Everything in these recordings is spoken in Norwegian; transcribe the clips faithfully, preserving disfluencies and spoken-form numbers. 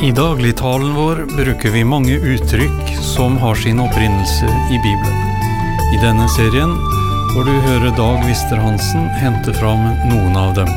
I dagligtalen vår bruker vi mange uttrykk som har sin opprinnelse i Bibelen. I denne serien får du høre Dag Wister-Hansen hente fram noen av dem.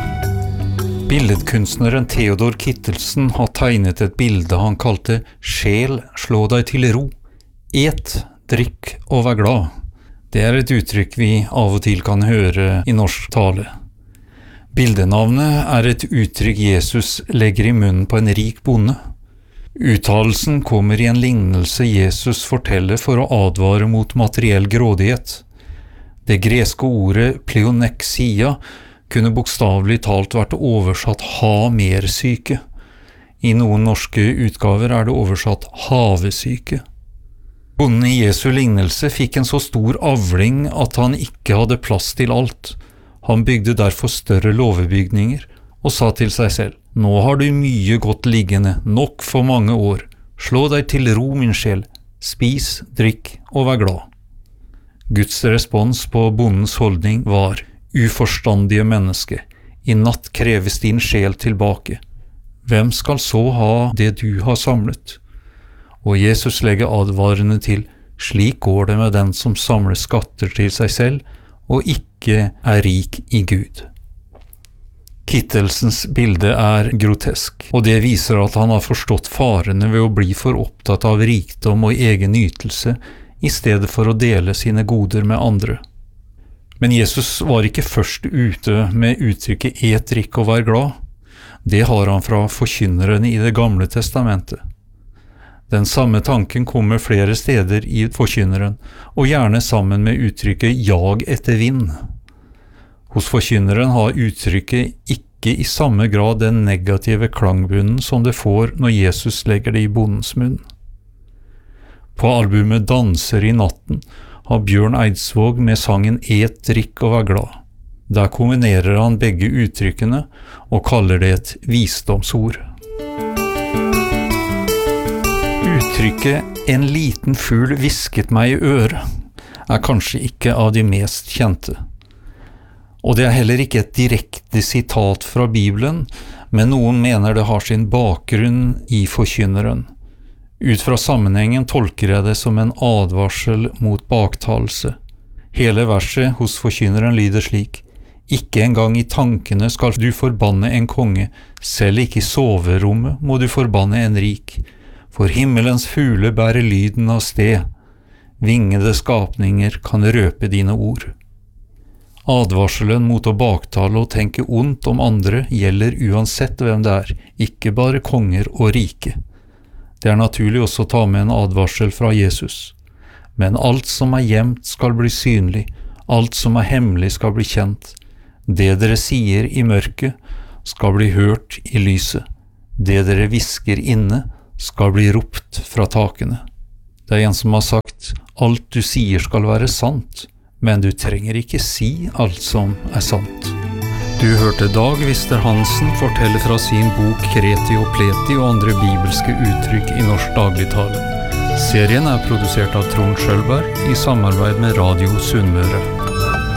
Billedkunstneren Theodor Kittelsen har tegnet et bilde han kalte «Sjel, slå deg til ro. Et, drikk og vær glad». Det er et uttrykk vi av og til kan høre i norsk tale. Bildenavnet er et uttrykk Jesus legger i munnen på en rik bonde. Uttalelsen kommer i en lignelse Jesus forteller for å advare mot materiell grådighet. Det greske ordet pleonexia kunne bokstavelig talt vært oversatt ha mer syke. I noen norske utgaver er det oversatt havesyke. Bonden i Jesu lignelse fikk en så stor avling at han ikke hadde plass til alt. Han bygde derfor større låvebygninger og sa til seg selv, «Nå har du mye godt liggende, nok for mange år. Slå deg til ro, min sjel. Spis, drikk og vær glad.» Guds respons på bondens holdning var, «Uforstandige menneske, i natt kreves din sjel tilbake. Hvem skal så ha det du har samlet?» Og Jesus legger advarende til, «Slik går det med den som samler skatter til seg selv, og ikke er rik i Gud.» Kittelsens bilde er grotesk, og det viser at han har forstått farene ved å bli for opptatt av rikdom og egen nytelse, i stedet for å dele sine goder med andre. Men Jesus var ikke først ute med uttrykket «et, drikk og vær glad». Det har han fra forkynneren i Det gamle testamentet. Den samme tanken kommer flere steder i forkynneren, og gjerne sammen med uttrykket «jag etter vind». Hos forkynneren har uttrykket ikke i samme grad den negative klangbunnen som det får når Jesus legger det i bondens munn. På albumet «Danser i natten» har Bjørn Eidsvåg med sangen «Et, drikk og vær glad». Der kombinerer han begge uttrykkene og kaller det et visdomsord. Uttrykket «en liten fugl visket meg i øret» er kanskje ikke av de mest kjente. Og det er heller ikke et direkte sitat fra Bibelen, men noen mener det har sin bakgrunn i forkynneren. Ut fra sammenhengen tolker jeg det som en advarsel mot baktalelse. Hele verset hos forkynneren lyder slik, «Ikke engang i tankene skal du forbanne en konge, selv ikke i soverommet må du forbanne en rik. For himmelens fugle bærer lyden av sted. Vingede skapninger kan røpe dine ord.» Advarselen mot å baktale og tenke ondt om andre gjelder uansett hvem det er, ikke bare konger og rike. Det er naturlig også å ta med en advarsel fra Jesus. Men alt som er gjemt skal bli synlig, alt som er hemmelig skal bli kjent. Det dere sier i mørket skal bli hørt i lyset. Det dere visker inne skal bli ropt fra takene. Det er en som har sagt, alt du sier skal være sant, men du trenger ikke si alt som er sant. Du hørte Dag Wister-Hansen fortelle fra sin bok Kreti og Pleti og andre bibelske uttrykk i norsk dagligtale. Serien er produsert av Trond Schølberg i samarbeid med Radio Sunnmøre.